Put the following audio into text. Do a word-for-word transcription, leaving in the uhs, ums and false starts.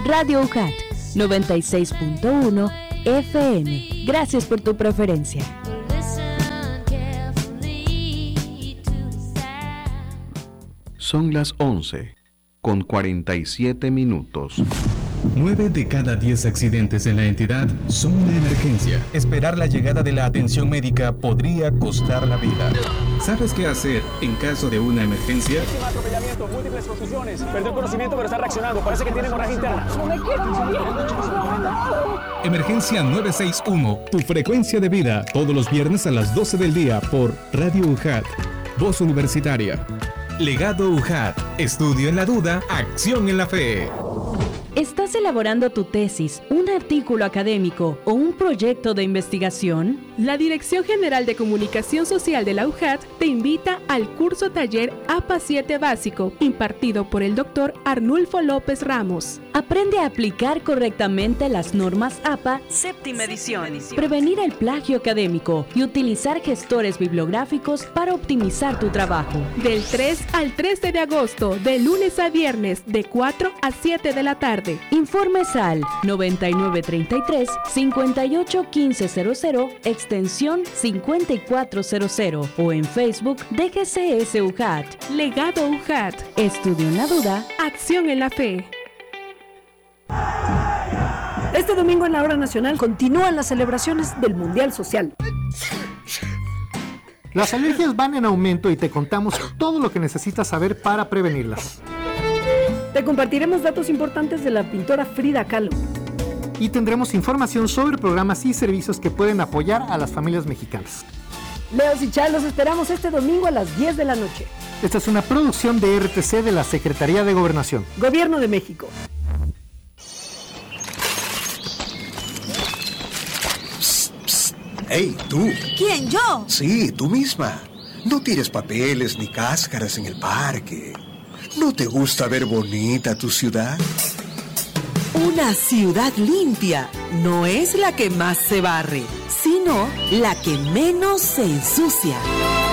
Radio U J A T noventa y seis punto uno F M. Gracias por tu preferencia. Son las once con cuarenta y siete minutos. Nueve de cada diez accidentes en la entidad son una emergencia. Esperar la llegada de la atención médica podría costar la vida. ¿Sabes qué hacer en caso de una emergencia? Atropellamiento, múltiples contusiones. Perdió el conocimiento, pero está reaccionando. Parece que tiene hemorragia interna. Emergencia nueve seis uno, tu frecuencia de vida. Todos los viernes a las doce del día por Radio U J A T. Voz Universitaria. Legado U J A T. Estudio en la duda, acción en la fe. ¿Estás elaborando tu tesis, un artículo académico o un proyecto de investigación? La Dirección General de Comunicación Social de la U J A T te invita al curso taller A P A siete Básico, impartido por el doctor Arnulfo López Ramos. Aprende a aplicar correctamente las normas A P A séptima edición, prevenir el plagio académico y utilizar gestores bibliográficos para optimizar tu trabajo. Del tres al trece de agosto, de lunes a viernes, de cuatro a siete de la tarde. Informes al noventa y nueve treinta y tres, cincuenta y ocho quince cero cero, extensión cincuenta y cuatro cero cero o en Facebook D G C S U J A T. Legado U J A T. Estudio en la duda, acción en la fe. Este domingo en la Hora Nacional continúan las celebraciones del Mundial Social. Las alergias van en aumento y te contamos todo lo que necesitas saber para prevenirlas. Te compartiremos datos importantes de la pintora Frida Kahlo. Y tendremos información sobre programas y servicios que pueden apoyar a las familias mexicanas. Leos y Chal, los esperamos este domingo a las diez de la noche. Esta es una producción de R T C de la Secretaría de Gobernación. Gobierno de México. Psst, psst. ¡Hey, tú! ¿Quién, yo? Sí, tú misma. No tires papeles ni cáscaras en el parque. ¿No te gusta ver bonita tu ciudad? Una ciudad limpia no es la que más se barre, sino la que menos se ensucia.